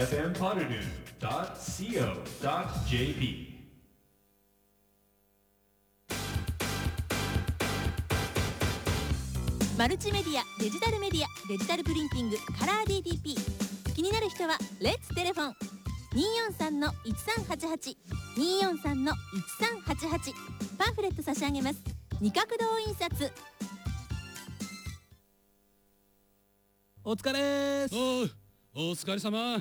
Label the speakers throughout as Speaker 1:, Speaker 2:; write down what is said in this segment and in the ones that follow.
Speaker 1: fmpoddernoon.co.jp。
Speaker 2: マルチメディア、デジタルメディア、デジタルプリンティング、カラー DTP。 気になる人はレッツテレフォン 243-1388 243-1388。 パンフレット差し上げます。二角堂印刷。
Speaker 3: お疲れーす。
Speaker 4: お疲れ様。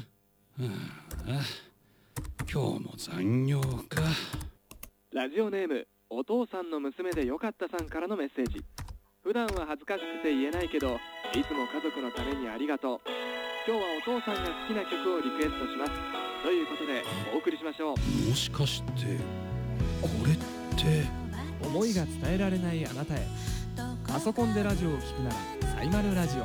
Speaker 4: 今日も残業か。
Speaker 5: ラジオネームお父さんの娘でよかったさんからのメッセージ。普段は恥ずかしくて言えないけど、いつも家族のためにありがとう。今日はお父さんが好きな曲をリクエストします。ということでお送りしましょう。
Speaker 4: もしかしてこれって
Speaker 3: 思いが伝えられないあなたへ。パソコンでラジオを聞くならサイマルラジオ。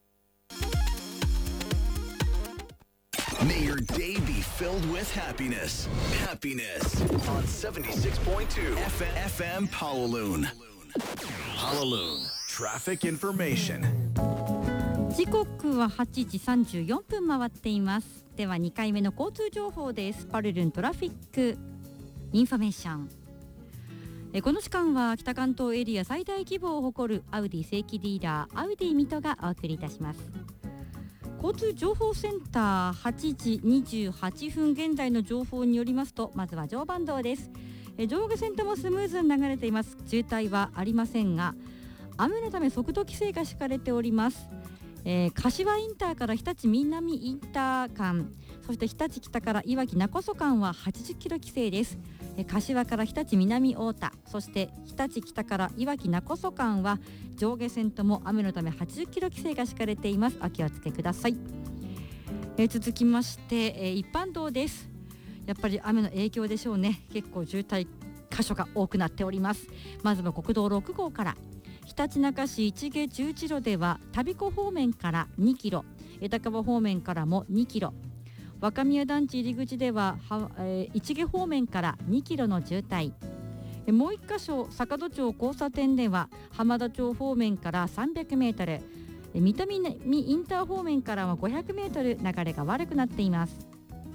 Speaker 6: May your day be filled with happiness. Happiness on 76.2 FM Halloween. Halloween Traffic Information。
Speaker 7: 時刻は8時34分回っています。では2回目の交通情報です。パルルントラフィックインフォメーション。この時間は北関東エリア最大規模を誇るアウディ正規ディーラーアウディ水戸がお送りいたします。交通情報センター8時28分現在の情報によりますと、まずは常磐道です。上下線ともスムーズに流れています。渋滞はありませんが、雨のため速度規制が敷かれております。柏インターから日立南インター間、そして日立北からいわき勿来間は80キロ規制です。柏から日立南太田、そして日立北からいわき勿来間は上下線とも雨のため80キロ規制が敷かれています。お気をつけください。続きまして、一般道です。やっぱり雨の影響でしょうね。結構渋滞箇所が多くなっております。まずは国道6号からひたちなか市市毛十字路では田彦方面から2キロ、枝川方面からも2キロ、若宮団地入り口では市毛方面から2キロの渋滞。もう1箇所坂戸町交差点では浜田町方面から300メートル、水戸南インター方面からは500メートル流れが悪くなっています。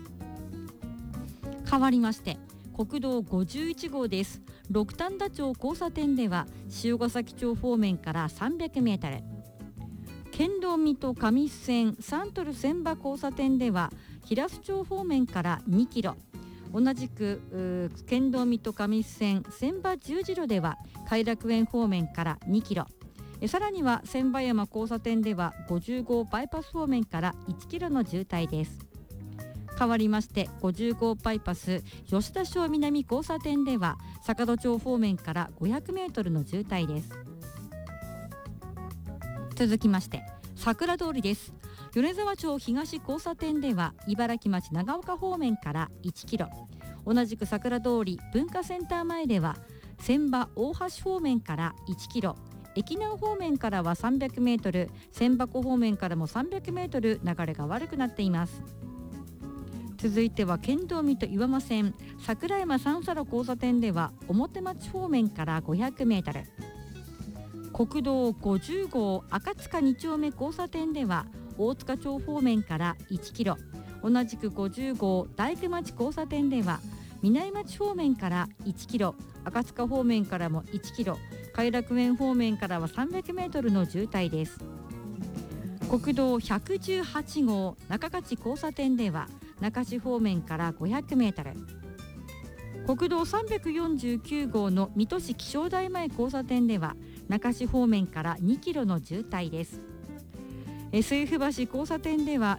Speaker 7: 変わりまして国道51号です。六反田町交差点では塩ヶ崎町方面から300メートル、県道水戸上須線サントル千葉交差点では平須町方面から2キロ、同じく県道水戸上須線千葉十字路では偕楽園方面から2キロ、さらには千葉山交差点では50号バイパス方面から1キロの渋滞です。変わりまして50号バイパス吉田小南交差点では坂戸町方面から500メートルの渋滞です。続きまして桜通りです。米沢町東交差点では茨城町長岡方面から1キロ、同じく桜通り文化センター前では千葉大橋方面から1キロ、駅南方面からは300メートル、千葉湖方面からも300メートル流れが悪くなっています。続いては県道水戸岩間線桜山三叉路交差点では表町方面から500メートル、国道50号赤塚2丁目交差点では大塚町方面から1キロ、同じく50号大工町交差点では南町方面から1キロ、赤塚方面からも1キロ、偕楽園方面からは300メートルの渋滞です。国道118号中勝交差点では中市方面から500メートル、国道349号の水戸市気象台前交差点では中市方面から2キロの渋滞です。水府橋交差点では